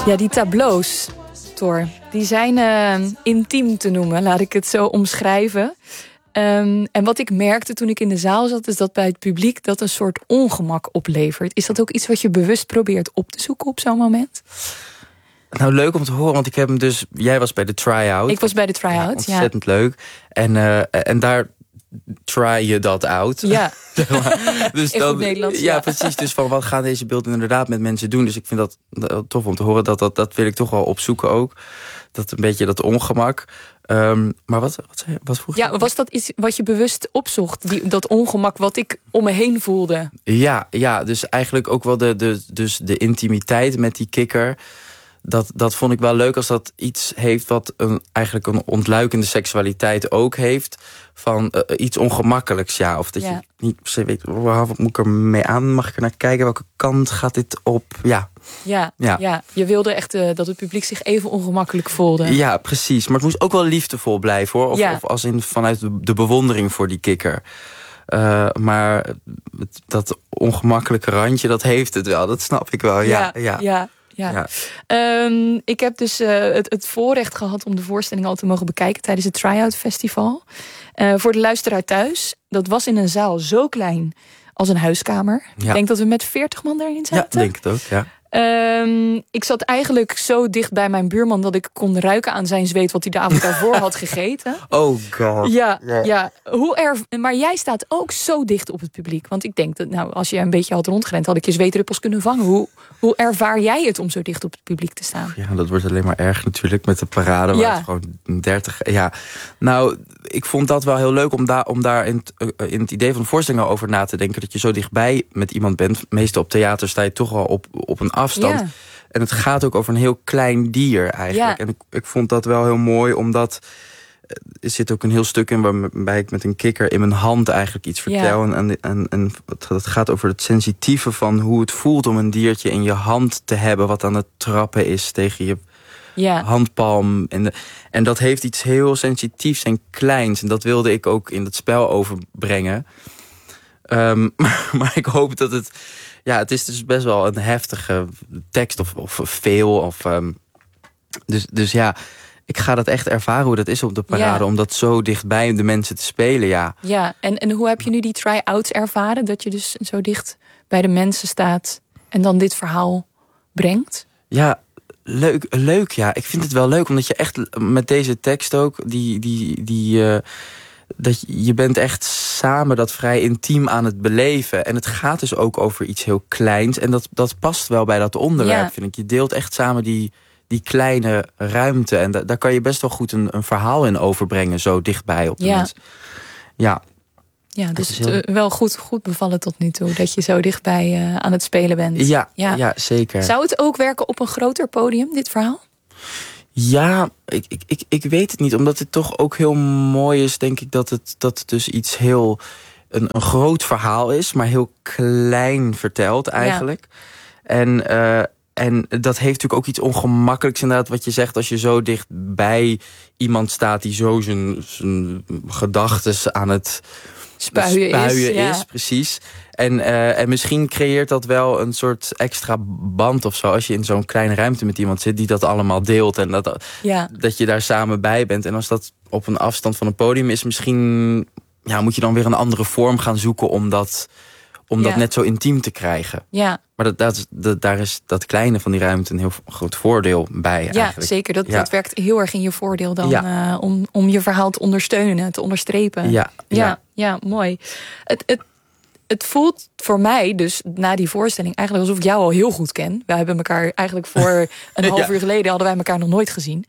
Ja, die tableaus, Thor, die zijn intiem te noemen, laat ik het zo omschrijven. En wat ik merkte toen ik in de zaal zat, is dat bij het publiek dat een soort ongemak oplevert. Is dat ook iets wat je bewust probeert op te zoeken op zo'n moment? Nou, leuk om te horen, want ik heb hem dus... Jij was bij de try-out. Ik was bij de try-out, ja. Ontzettend leuk. En daar try je dat out. Ja, dus in goed Nederlands. Ja, precies. Dus van wat gaan deze beelden inderdaad met mensen doen? Dus ik vind dat tof om te horen. Dat wil ik toch wel opzoeken ook. Dat een beetje dat ongemak. Maar wat vroeg je? Ja, was dat iets wat je bewust opzocht? Dat ongemak wat ik om me heen voelde? Ja, dus eigenlijk ook wel de intimiteit met die kikker. Dat vond ik wel leuk als dat iets heeft wat eigenlijk een ontluikende seksualiteit ook heeft. Van iets ongemakkelijks, ja. Of dat je niet per se weet, wat moet ik er mee aan? Mag ik er naar kijken? Welke kant gaat dit op? Ja. Je wilde echt dat het publiek zich even ongemakkelijk voelde. Ja, precies. Maar het moest ook wel liefdevol blijven, hoor. Of als in vanuit de bewondering voor die kikker. Maar dat ongemakkelijke randje, dat heeft het wel. Dat snap ik wel, ja. Ik heb dus het voorrecht gehad om de voorstelling al te mogen bekijken tijdens het Try-Out Festival. Voor de luisteraar thuis, dat was in een zaal zo klein als een huiskamer. Ja. Ik denk dat we met 40 man daarin zaten. Ja, denk het ook, ja. Ik zat eigenlijk zo dicht bij mijn buurman dat ik kon ruiken aan zijn zweet wat hij de avond daarvoor had gegeten. Oh god. Ja. Maar jij staat ook zo dicht op het publiek. Want ik denk dat als je een beetje had rondgerend, had ik je zweetruppels kunnen vangen. Hoe ervaar jij het om zo dicht op het publiek te staan? Ja, dat wordt alleen maar erg natuurlijk met de parade. Waar het gewoon 30... Ja, nou, ik vond dat wel heel leuk om daar in het idee van de voorstelling over na te denken. Dat je zo dichtbij met iemand bent. Meestal op theater sta je toch wel op een afstand. Ja. En het gaat ook over een heel klein dier eigenlijk. Ja. En ik vond dat wel heel mooi, omdat er zit ook een heel stuk in waarbij ik met een kikker in mijn hand eigenlijk iets vertel. Ja. En het gaat over het sensitieve van hoe het voelt om een diertje in je hand te hebben wat aan het trappen is tegen je handpalm. En dat heeft iets heel sensitiefs en kleins. En dat wilde ik ook in het spel overbrengen. Maar ik hoop dat het... Ja, het is dus best wel een heftige tekst of veel. Dus ja, ik ga dat echt ervaren hoe dat is op de parade. Om dat zo dichtbij de mensen te spelen, ja. Ja, en hoe heb je nu die try-outs ervaren? Dat je dus zo dicht bij de mensen staat en dan dit verhaal brengt? Ja, leuk, ja. Ik vind het wel leuk, omdat je echt met deze tekst ook... dat je bent echt samen dat vrij intiem aan het beleven. En het gaat dus ook over iets heel kleins. En dat past wel bij dat onderwerp, vind ik. Je deelt echt samen die kleine ruimte. En daar kan je best wel goed een verhaal in overbrengen. Zo dichtbij op de mensen. Ja, dus wel goed bevallen tot nu toe. Dat je zo dichtbij aan het spelen bent. Ja, zeker. Zou het ook werken op een groter podium, dit verhaal? Ja, ik weet het niet. Omdat het toch ook heel mooi is, denk ik, dat het dus iets heel... een groot verhaal is, maar heel klein verteld eigenlijk. Ja. En dat heeft natuurlijk ook iets ongemakkelijks inderdaad, wat je zegt, als je zo dicht bij iemand staat die zo zijn gedachtes aan het spuien is. Precies. En misschien creëert dat wel een soort extra band of zo, als je in zo'n kleine ruimte met iemand zit die dat allemaal deelt. En dat je daar samen bij bent. En als dat op een afstand van een podium is, misschien moet je dan weer een andere vorm gaan zoeken om dat net zo intiem te krijgen. Ja. Maar daar is dat kleine van die ruimte een heel groot voordeel bij eigenlijk. Ja, zeker. Dat werkt heel erg in je voordeel dan om je verhaal te ondersteunen, te onderstrepen. Ja, mooi. Het voelt voor mij dus na die voorstelling eigenlijk alsof ik jou al heel goed ken. We hebben elkaar eigenlijk voor een half uur geleden hadden wij elkaar nog nooit gezien.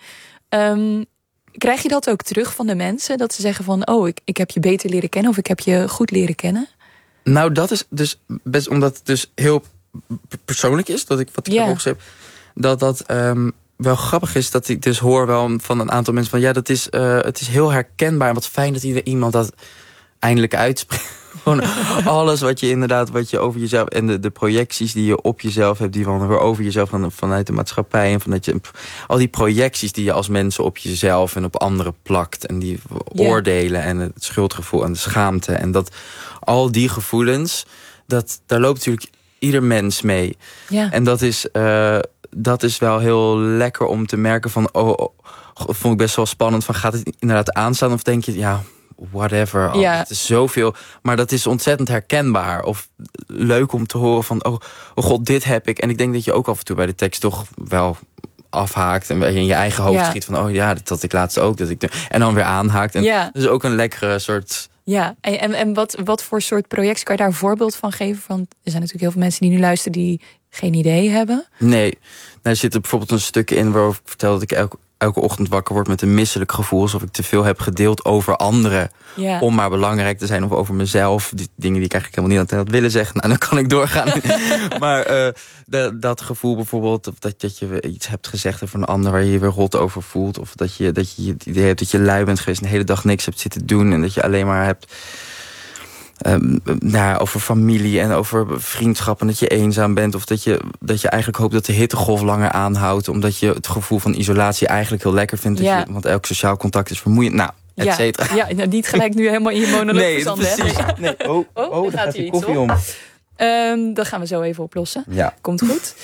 Krijg je dat ook terug van de mensen? Dat ze zeggen van, ik heb je beter leren kennen of ik heb je goed leren kennen? Nou, dat is dus best omdat het dus heel persoonlijk is, wat ik heb opgeschreven. Dat wel grappig is dat ik dus hoor wel van een aantal mensen van het is heel herkenbaar. En wat fijn dat iemand dat eindelijk uitspreekt. Gewoon alles wat je over jezelf en de projecties die je op jezelf hebt, die van weer over jezelf vanuit de maatschappij en vanuit al die projecties die je als mensen op jezelf en op anderen plakt en die oordelen en het schuldgevoel en de schaamte en dat al die gevoelens, daar loopt natuurlijk ieder mens mee. Ja. En dat is wel heel lekker om te merken van... vond ik best wel spannend van, gaat het inderdaad aanstaan? Of denk je, ja, whatever. Het is zoveel. Maar dat is ontzettend herkenbaar. Of leuk om te horen van, oh god, dit heb ik. En ik denk dat je ook af en toe bij de tekst toch wel afhaakt. En in je eigen hoofd schiet van, oh ja, dat had ik laatst ook. En dan weer aanhaakt. En dat is ook een lekkere soort... Ja, en wat voor soort projecten kan je daar een voorbeeld van geven? Want er zijn natuurlijk heel veel mensen die nu luisteren die geen idee hebben. Nee, er zit er bijvoorbeeld een stuk in waarover ik vertel dat ik elke ochtend wakker word met een misselijk gevoel, alsof ik te veel heb gedeeld over anderen. Ja. Om maar belangrijk te zijn, of over mezelf. Die dingen die ik eigenlijk helemaal niet had willen zeggen. Nou, dan kan ik doorgaan. Maar dat gevoel bijvoorbeeld, of dat je iets hebt gezegd over een ander waar je je weer rot over voelt. Of dat je het idee hebt dat je lui bent geweest en de hele dag niks hebt zitten doen. En dat je alleen maar hebt... over familie en over vriendschap en dat je eenzaam bent. Of dat je eigenlijk hoopt dat de hittegolf langer aanhoudt. Omdat je het gevoel van isolatie eigenlijk heel lekker vindt. Want elk sociaal contact is vermoeiend. Nou, et cetera. Ja, nou, niet gelijk nu helemaal in je monoloog. Nee, precies. Nee. Daar gaat die koffie om. Dat gaan we zo even oplossen. Ja. Komt goed.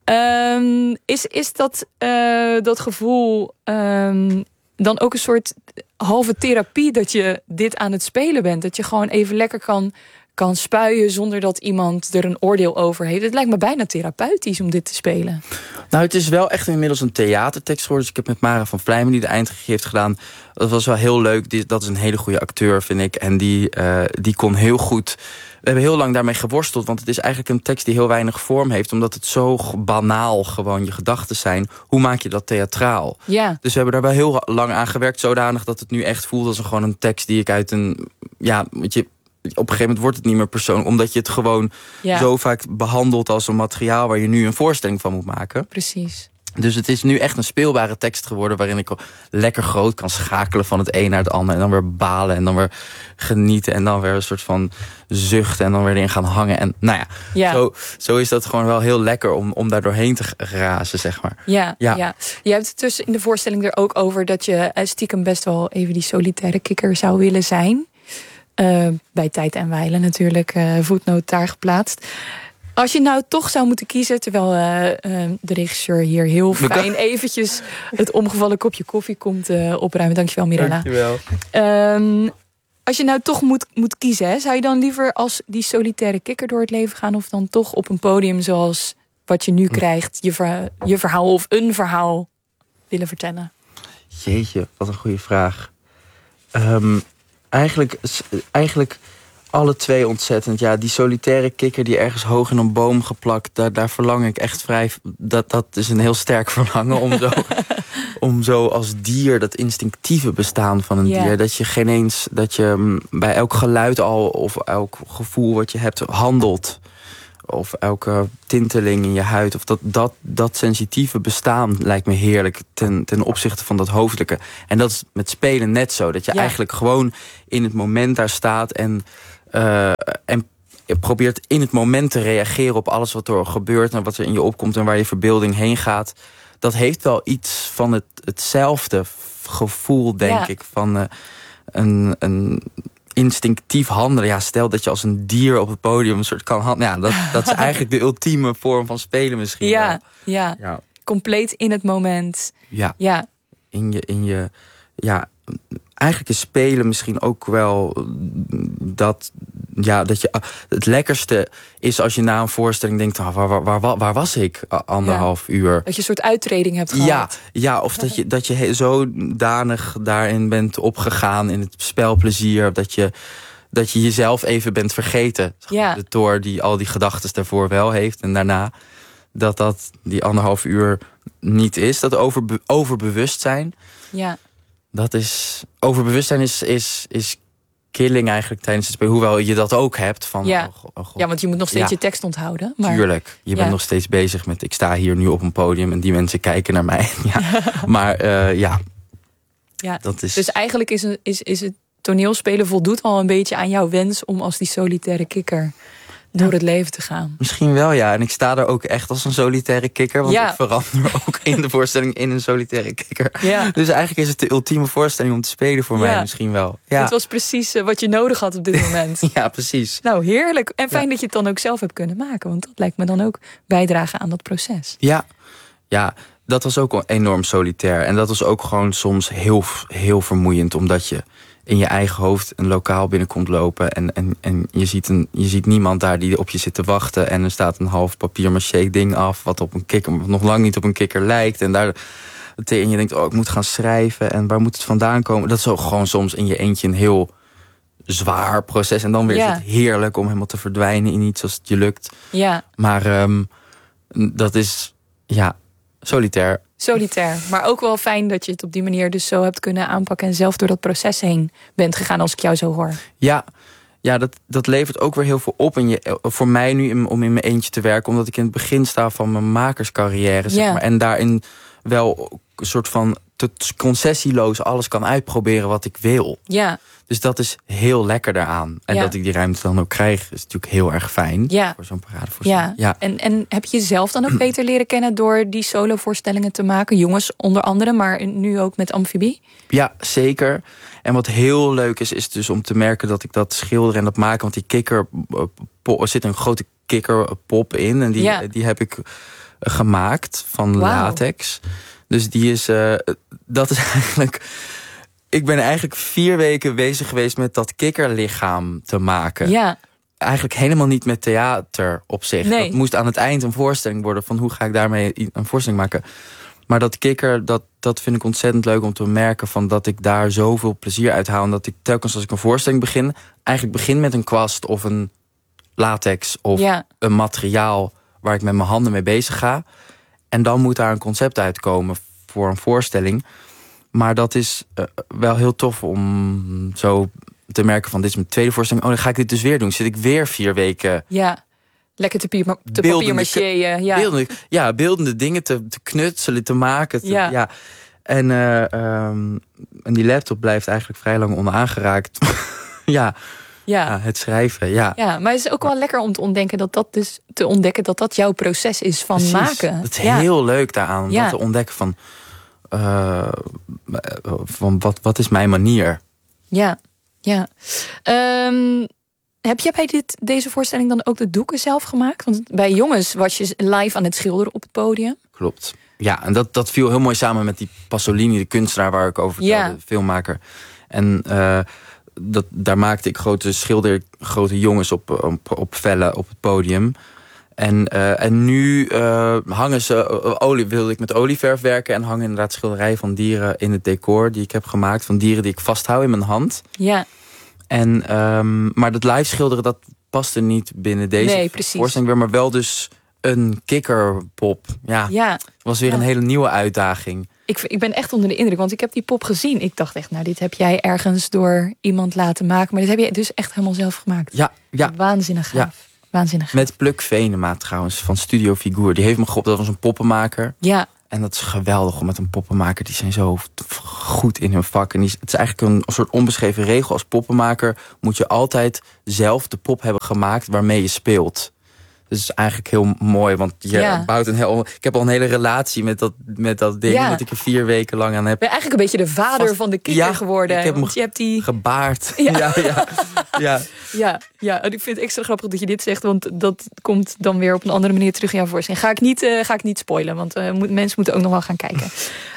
Is dat gevoel... dan ook een soort halve therapie dat je dit aan het spelen bent. Dat je gewoon even lekker kan spuien zonder dat iemand er een oordeel over heeft. Het lijkt me bijna therapeutisch om dit te spelen. Nou, het is wel echt inmiddels een theatertekst geworden. Dus ik heb met Mara van Vlijmen die de eindregie heeft gedaan. Dat was wel heel leuk. Dat is een hele goede acteur, vind ik. En die kon heel goed... We hebben heel lang daarmee geworsteld, want het is eigenlijk een tekst die heel weinig vorm heeft, omdat het zo banaal gewoon je gedachten zijn. Hoe maak je dat theatraal? Ja. Dus we hebben daar wel heel lang aan gewerkt, zodanig dat het nu echt voelt als gewoon een tekst die ik uit een... Ja, weet je, op een gegeven moment wordt het niet meer persoonlijk, omdat je het gewoon zo vaak behandelt als een materiaal waar je nu een voorstelling van moet maken. Precies. Dus het is nu echt een speelbare tekst geworden, waarin ik lekker groot kan schakelen van het een naar het ander. En dan weer balen en dan weer genieten en dan weer een soort van zuchten en dan weer erin gaan hangen. En nou ja. Zo is dat gewoon wel heel lekker om daar doorheen te razen, zeg maar. Ja. Je hebt het dus in de voorstelling er ook over dat je stiekem best wel even die solitaire kikker zou willen zijn. Bij Tijd en Wijlen natuurlijk, voetnoot daar geplaatst. Als je nou toch zou moeten kiezen, terwijl de regisseur hier heel fijn eventjes het omgevallen kopje koffie komt opruimen. Dankjewel, Mirella. Dankjewel. Als je nou toch moet kiezen, hè, zou je dan liever als die solitaire kikker door het leven gaan, of dan toch op een podium zoals wat je nu krijgt, je verhaal of een verhaal willen vertellen? Jeetje, wat een goede vraag. Eigenlijk alle twee ontzettend. Ja, die solitaire kikker die ergens hoog in een boom geplakt, daar verlang ik echt vrij. Dat is een heel sterk verlangen om zo als dier, dat instinctieve bestaan van een dier, dat je bij elk geluid al of elk gevoel wat je hebt handelt. Of elke tinteling in je huid. Of dat sensitieve bestaan lijkt me heerlijk ten opzichte van dat hoofdelijke. En dat is met spelen net zo. Dat je eigenlijk gewoon in het moment daar staat en probeert in het moment te reageren op alles wat er gebeurt en wat er in je opkomt en waar je verbeelding heen gaat. Dat heeft wel iets van hetzelfde gevoel, denk ik, van een instinctief handelen. Ja, stel dat je als een dier op het podium een soort kan handelen. Ja, dat is eigenlijk de ultieme vorm van spelen misschien. Ja. Compleet in het moment. Ja. In je eigenlijk is spelen misschien ook wel dat je het lekkerste is als je na een voorstelling denkt, waar was ik anderhalf uur? Dat je een soort uittreding hebt gehad. Ja, of dat je zodanig daarin bent opgegaan in het spelplezier, dat je jezelf even bent vergeten. Door al die gedachten daarvoor wel heeft en daarna dat die anderhalf uur niet is. Dat overbewustzijn. Ja. Dat is... Overbewustzijn is killing eigenlijk tijdens het spelen. Hoewel je dat ook hebt. Van, ja, want je moet nog steeds je tekst onthouden. Maar... Tuurlijk. Je bent nog steeds bezig met... Ik sta hier nu op een podium en die mensen kijken naar mij. Maar dat is... Dus eigenlijk is het toneelspelen voldoet al een beetje aan jouw wens om als die solitaire kikker door het leven te gaan. Misschien wel, ja. En ik sta er ook echt als een solitaire kikker. Want ik verander ook in de voorstelling in een solitaire kikker. Ja. Dus eigenlijk is het de ultieme voorstelling om te spelen voor mij misschien wel. Ja. Het was precies wat je nodig had op dit moment. Ja, precies. Nou, heerlijk. En fijn dat je het dan ook zelf hebt kunnen maken. Want dat lijkt me dan ook bijdragen aan dat proces. Ja, dat was ook enorm solitair. En dat was ook gewoon soms heel, heel vermoeiend. Omdat je in je eigen hoofd een lokaal binnenkomt lopen. En je ziet niemand daar die op je zit te wachten. En er staat een half papier-maché ding af. Wat op een kikker, nog lang niet op een kikker lijkt. En je denkt, ik moet gaan schrijven. En waar moet het vandaan komen? Dat is ook gewoon soms in je eentje een heel zwaar proces. En dan weer is het heerlijk om helemaal te verdwijnen in iets als het je lukt. Ja. Maar dat is, solitair. Solitair, maar ook wel fijn dat je het op die manier dus zo hebt kunnen aanpakken en zelf door dat proces heen bent gegaan, als ik jou zo hoor. Ja, dat levert ook weer heel veel op. En voor mij nu om in mijn eentje te werken, omdat ik in het begin sta van mijn makerscarrière, zeg maar. En daarin wel een soort van concessieloos alles kan uitproberen wat ik wil. Ja. Dus dat is heel lekker daaraan. En dat ik die ruimte dan ook krijg, is natuurlijk heel erg fijn voor zo'n paradevoorstelling. Ja. En heb je jezelf dan ook beter leren kennen door die solovoorstellingen te maken? Jongens onder andere, maar nu ook met Amfibie? Ja, zeker. En wat heel leuk is dus om te merken dat ik dat schilder en dat maken. Want die kikker, er zit een grote kikkerpop in. En die heb ik gemaakt van latex. Dus die is, dat is eigenlijk. Ik ben eigenlijk 4 weken bezig geweest met dat kikkerlichaam te maken. Ja. Eigenlijk helemaal niet met theater op zich. Nee. Dat moest aan het eind een voorstelling worden van hoe ga ik daarmee een voorstelling maken. Maar dat kikker, dat vind ik ontzettend leuk om te merken van dat ik daar zoveel plezier uit haal. En dat ik telkens als ik een voorstelling begin, eigenlijk begin met een kwast of een latex of een materiaal waar ik met mijn handen mee bezig ga. En dan moet daar een concept uitkomen voor een voorstelling. Maar dat is wel heel tof om zo te merken van dit is mijn tweede voorstelling. Dan ga ik dit dus weer doen. Zit ik weer 4 weken. Ja, lekker te papier-maché. Beeldende dingen te knutselen, te maken. En die laptop blijft eigenlijk vrij lang onaangeraakt. Het schrijven, ja, maar het is ook wel lekker om te ontdekken dat dat jouw proces is van maken. Het is heel leuk daaraan, om dat te ontdekken van wat is mijn manier. Ja. Heb jij bij deze voorstelling dan ook de doeken zelf gemaakt? Want bij Jongens was je live aan het schilderen op het podium. Klopt. Ja, en dat viel heel mooi samen met die Pasolini, de kunstenaar waar ik over vertelde, de filmmaker. En daar maakte ik grote jongens op vellen op het podium. En nu hangen ze wilde ik met olieverf werken en hangen inderdaad schilderijen van dieren in het decor die ik heb gemaakt, van dieren die ik vasthoud in mijn hand. Ja. Maar dat live schilderen, dat paste niet binnen deze voorstelling weer, maar wel dus een kikkerpop. Ja. Was weer een hele nieuwe uitdaging. Ik ben echt onder de indruk, want ik heb die pop gezien. Ik dacht echt, dit heb jij ergens door iemand laten maken. Maar dit heb je dus echt helemaal zelf gemaakt. Ja. Waanzinnig gaaf. Waanzinnig. Met Pluk Venema trouwens, van Studio Figuur. Die heeft me geholpen, dat was een poppenmaker. Ja. En dat is geweldig om met een poppenmaker. Die zijn zo goed in hun vak. En het is eigenlijk een soort onbeschreven regel. Als poppenmaker moet je altijd zelf de pop hebben gemaakt waarmee je speelt. Dus het is eigenlijk heel mooi, want je bouwt ik heb al een hele relatie met dat ding, dat ik er 4 weken lang aan heb. Ben eigenlijk een beetje de vader van de kikker geworden. Ik heb hem gebaard. Ja. En ik vind het extra grappig dat je dit zegt, want dat komt dan weer op een andere manier terug in jouw voorstelling. Ga ik niet spoilen, want mensen moeten ook nog wel gaan kijken.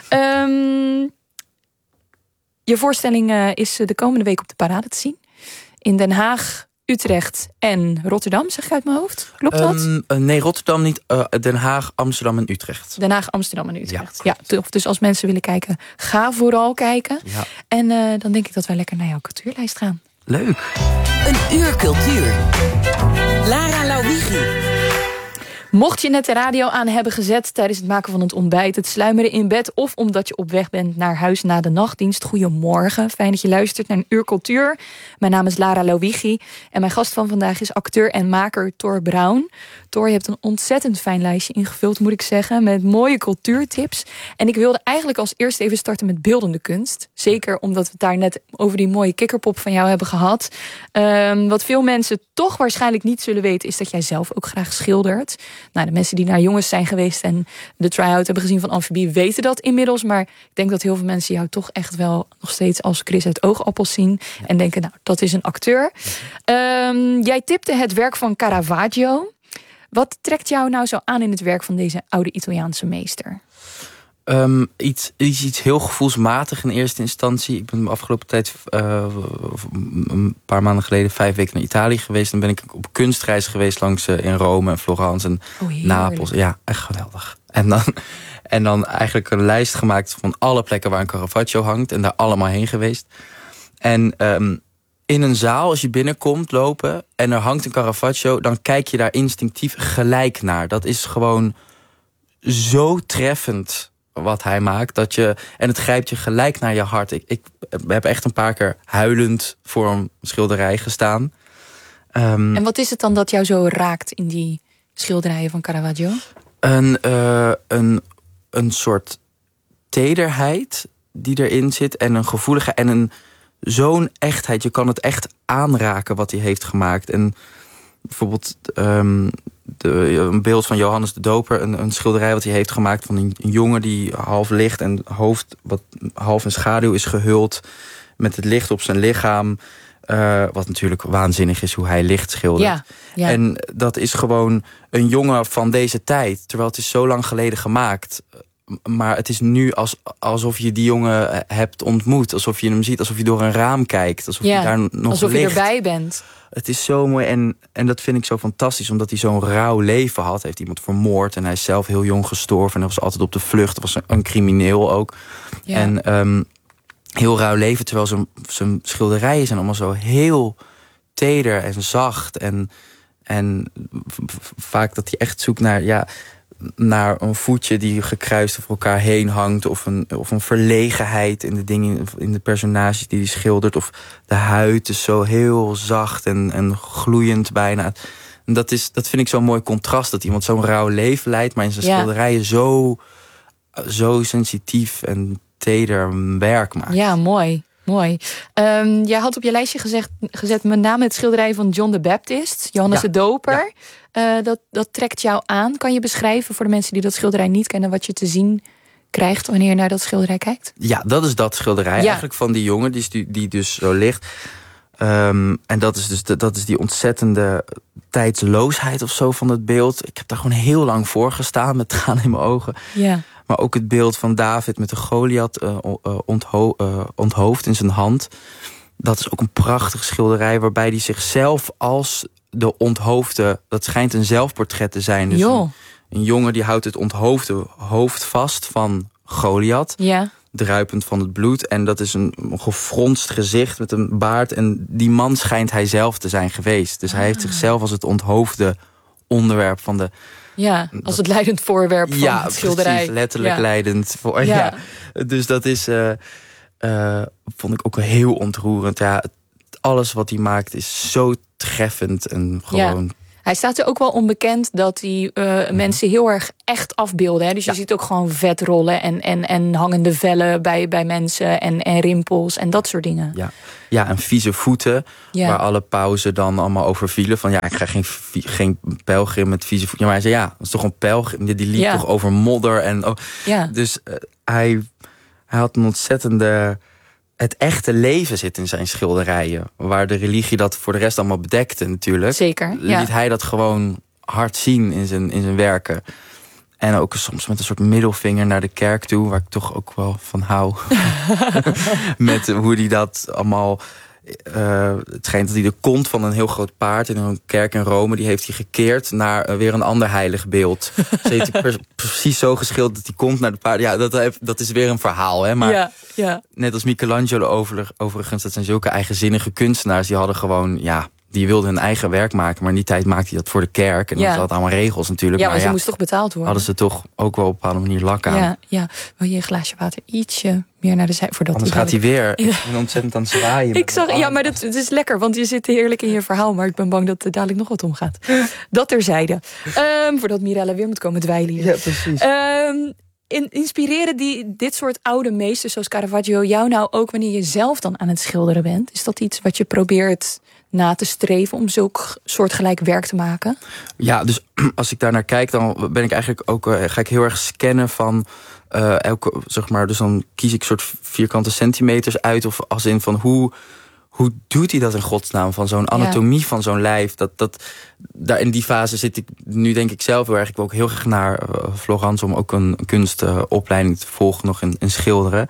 Je voorstelling is de komende week op de parade te zien. In Den Haag, Utrecht en Rotterdam, zeg ik uit mijn hoofd. Klopt dat? Nee, Rotterdam niet. Den Haag, Amsterdam en Utrecht. Den Haag, Amsterdam en Utrecht. Ja, dus als mensen willen kijken, ga vooral kijken. Ja. En dan denk ik dat wij lekker naar jouw cultuurlijst gaan. Leuk. Een uur cultuur. Lara Lawigi. Mocht je net de radio aan hebben gezet tijdens het maken van het ontbijt, het sluimeren in bed of omdat je op weg bent naar huis na de nachtdienst, goedemorgen. Fijn dat je luistert naar een uur cultuur. Mijn naam is Lara Lowicki en mijn gast van vandaag is acteur en maker Thor Braun. Thor, je hebt een ontzettend fijn lijstje ingevuld, moet ik zeggen, met mooie cultuurtips. En ik wilde eigenlijk als eerste even starten met beeldende kunst. Zeker omdat we het daar net over die mooie kikkerpop van jou hebben gehad. Wat veel mensen toch waarschijnlijk niet zullen weten is dat jij zelf ook graag schildert. Nou, de mensen die naar Jongens zijn geweest en de try-out hebben gezien van Amfibie weten dat inmiddels. Maar ik denk dat heel veel mensen jou toch echt wel nog steeds als Chris uit Oogappels zien. Ja. En denken, nou, dat is een acteur. Jij tipte het werk van Caravaggio. Wat trekt jou nou zo aan in het werk van deze oude Italiaanse meester? Iets heel gevoelsmatig in eerste instantie. Ik ben de afgelopen tijd een paar maanden geleden 5 weken naar Italië geweest. Dan ben ik op kunstreis geweest langs in Rome en Florence en Napels. Ja, echt geweldig. En dan eigenlijk een lijst gemaakt van alle plekken waar een Caravaggio hangt. En daar allemaal heen geweest. En in een zaal, als je binnenkomt lopen en er hangt een Caravaggio, dan kijk je daar instinctief gelijk naar. Dat is gewoon zo treffend wat hij maakt. En het grijpt je gelijk naar je hart. Ik heb echt een paar keer huilend voor een schilderij gestaan. En wat is het dan dat jou zo raakt in die schilderijen van Caravaggio? Een soort tederheid die erin zit. En een gevoeligheid. En zo'n echtheid. Je kan het echt aanraken wat hij heeft gemaakt. En bijvoorbeeld een beeld van Johannes de Doper. Een schilderij wat hij heeft gemaakt van een jongen die half licht en hoofd wat half in schaduw is gehuld. Met het licht op zijn lichaam. Wat natuurlijk waanzinnig is hoe hij licht schildert. Ja. En dat is gewoon een jongen van deze tijd. Terwijl het is zo lang geleden gemaakt. Maar het is nu alsof je die jongen hebt ontmoet. Alsof je hem ziet, alsof je door een raam kijkt. Alsof je daar nog alsof ligt. Je erbij bent. Het is zo mooi en dat vind ik zo fantastisch. Omdat hij zo'n rauw leven had. Hij heeft iemand vermoord en hij is zelf heel jong gestorven. En hij was altijd op de vlucht. Hij was een crimineel ook. Ja. En heel rauw leven. Terwijl zijn schilderijen zijn allemaal zo heel teder en zacht. En vaak dat hij echt zoekt naar een voetje die gekruist over elkaar heen hangt. Of een verlegenheid in de dingen, in de personages die hij schildert. Of de huid is zo heel zacht en gloeiend bijna. En dat vind ik zo'n mooi contrast. Dat iemand zo'n rauw leven leidt, maar in zijn schilderijen zo sensitief en teder werk maakt. Ja, mooi. Mooi. Jij had op je lijstje gezet met name het schilderij van John the Baptist, Johannes de Doper. Ja. Dat trekt jou aan. Kan je beschrijven voor de mensen die dat schilderij niet kennen wat je te zien krijgt wanneer je naar dat schilderij kijkt? Ja, dat is dat schilderij eigenlijk van die jongen die dus zo ligt. En dat is die ontzettende tijdsloosheid of zo van het beeld. Ik heb daar gewoon heel lang voor gestaan met tranen in mijn ogen. Ja. Maar ook het beeld van David met de Goliath onthoofd in zijn hand. Dat is ook een prachtig schilderij waarbij hij zichzelf als de onthoofde... Dat schijnt een zelfportret te zijn. Dus een jongen die houdt het onthoofde hoofd vast van Goliath. Ja. Druipend van het bloed. En dat is een gefronst gezicht met een baard. En die man schijnt hij zelf te zijn geweest. Dus hij heeft zichzelf als het onthoofde onderwerp van de... Ja, als het leidend voorwerp van het schilderij. Precies, letterlijk leidend. Ja. Dus dat is, vond ik ook heel ontroerend. Ja, alles wat hij maakt is zo treffend en gewoon... Ja. Hij staat er ook wel onbekend dat hij mensen heel erg echt afbeelden. Hè? Dus je ziet ook gewoon vetrollen en hangende vellen bij mensen en rimpels en dat soort dingen. Ja, en vieze voeten, waar alle pauzen dan allemaal over vielen. Van ik ga geen pelgrim met vieze voeten. Ja, maar hij zei, dat is toch een pelgrim? Die liep toch over modder. Dus hij had een ontzettende... Het echte leven zit in zijn schilderijen. Waar de religie dat voor de rest allemaal bedekte natuurlijk. Zeker, liet hij dat gewoon hard zien in zijn werken. En ook soms met een soort middelvinger naar de kerk toe. Waar ik toch ook wel van hou. Met hoe hij dat allemaal... het schijnt dat hij de kont van een heel groot paard in een kerk in Rome... die heeft hij gekeerd naar weer een ander heilig beeld. Ze heeft hij precies zo geschilderd dat die kont naar de paard... Ja, dat is weer een verhaal, hè. Maar net als Michelangelo overigens... dat zijn zulke eigenzinnige kunstenaars... die hadden gewoon, die wilden hun eigen werk maken. Maar in die tijd maakte hij dat voor de kerk. En dat had allemaal regels natuurlijk. Ja, maar ze moest toch betaald worden. Hadden ze toch ook wel op een bepaalde manier lak aan. Ja. Wil je een glaasje water ietsje meer naar de zijde? Anders gaat hij weer ontzettend aan het zwaaien. Ik zag, maar het is lekker, want je zit heerlijk in je verhaal. Maar ik ben bang dat er dadelijk nog wat omgaat. Dat terzijde. Voordat Mirella weer moet komen dweilen hier. Ja, precies. Inspireren dit soort oude meesters zoals Caravaggio jou nou ook wanneer je zelf dan aan het schilderen bent? Is dat iets wat je probeert na te streven om zulk soortgelijk werk te maken? Ja, dus als ik daar naar kijk, dan ben ik eigenlijk ook ga ik heel erg scannen van elke, zeg maar, dus dan kies ik soort vierkante centimeters uit, of als in van hoe doet hij dat in godsnaam, van zo'n anatomie van zo'n lijf. Daar in die fase zit ik nu, denk ik zelf heel erg. Ik wil ook heel graag naar Florence om ook een kunstopleiding te volgen nog in schilderen.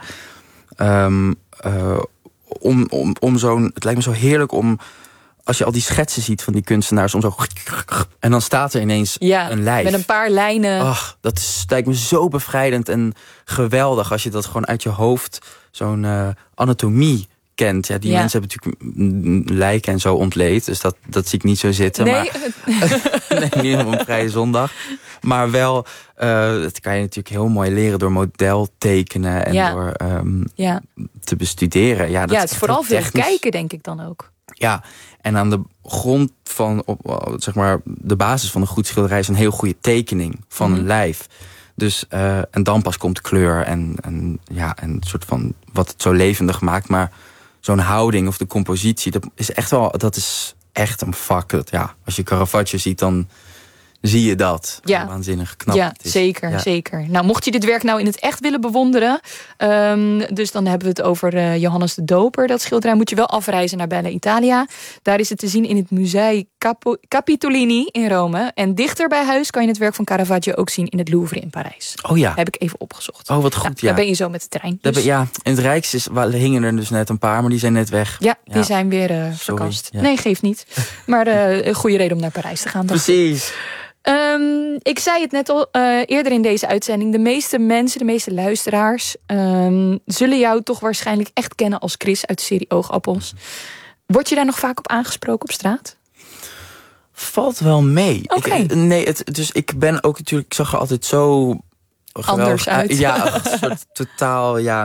Om zo'n, het lijkt me zo heerlijk om, als je al die schetsen ziet van die kunstenaars, om zo, en dan staat er ineens een lijf. Met een paar lijnen. Ach, lijkt me zo bevrijdend en geweldig als je dat gewoon uit je hoofd, zo'n anatomie kent. Ja, die mensen hebben natuurlijk lijken en zo ontleed. Dus dat zie ik niet zo zitten. Nee, maar, niet op een vrije zondag. Maar wel, dat kan je natuurlijk heel mooi leren door modeltekenen en door te bestuderen. Ja, het is vooral veel kijken, denk ik dan ook. Ja, en aan de grond van, zeg maar, de basis van een goed schilderij is een heel goede tekening van een lijf. Dus, en dan pas komt kleur en een soort van wat het zo levendig maakt. Maar zo'n houding of de compositie, dat is echt een vak. Als je Caravaggio ziet, dan zie je dat. Ja. Waanzinnig knap. Ja, zeker. Nou, mocht je dit werk nou in het echt willen bewonderen, dus dan hebben we het over Johannes de Doper. Dat schilderij moet je wel afreizen naar Bella Italia. Daar is het te zien in het Musei Capitolini in Rome. En dichter bij huis kan je het werk van Caravaggio ook zien in het Louvre in Parijs. Oh ja. Heb ik even opgezocht. Oh, wat goed, Daar ben je zo met de trein. Dus. In het Rijks hingen er dus net een paar, maar die zijn net weg. Ja, die zijn weer verkast. Ja. Nee, geeft niet. Maar een goede reden om naar Parijs te gaan. Precies. Ik zei het net al eerder in deze uitzending. De meeste mensen, de meeste luisteraars zullen jou toch waarschijnlijk echt kennen als Chris uit de serie Oogappels. Word je daar nog vaak op aangesproken op straat? Valt wel mee. Okay. Dus ik ben ook natuurlijk, ik zag er altijd zo anders uit. Ja, een soort totaal,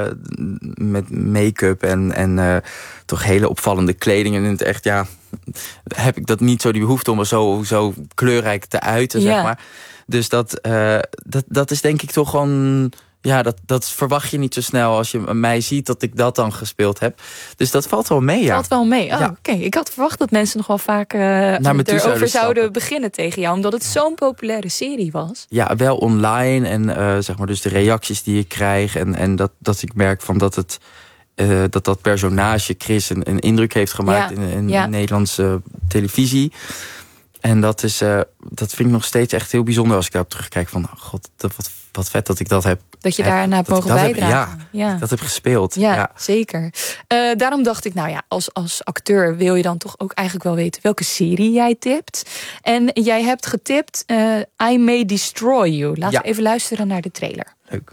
met make-up en toch hele opvallende kleding. En in het echt, heb ik dat niet zo die behoefte om er zo kleurrijk te uiten, zeg maar. Dus dat is denk ik toch gewoon, dat verwacht je niet zo snel als je mij ziet dat ik dat dan gespeeld heb. Dus dat valt wel mee, Valt wel mee. Oké. Ik had verwacht dat mensen nog wel vaak erover zouden beginnen tegen jou, omdat het zo'n populaire serie was. Ja, wel online en zeg maar dus de reacties die ik krijg en dat ik merk van dat het dat personage Chris een indruk heeft gemaakt in Nederlandse televisie. En dat vind ik nog steeds echt heel bijzonder als ik daarop terugkijk. Van, god, wat vet dat ik dat heb. Dat je daarna hebt mogen bijdragen. Dat heb gespeeld. Ja, zeker. Daarom dacht ik, als acteur wil je dan toch ook eigenlijk wel weten welke serie jij tipt. En jij hebt getipt I May Destroy You. Laten we even luisteren naar de trailer. Leuk.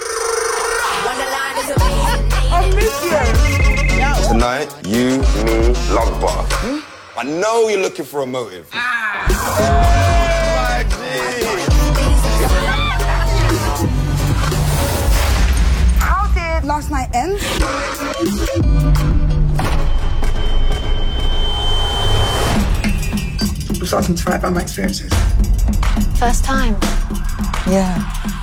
Tonight, you, me, Love Bar. I know you're looking for a motive. How did last night end? I'm starting to write about my experiences. First time? Yeah.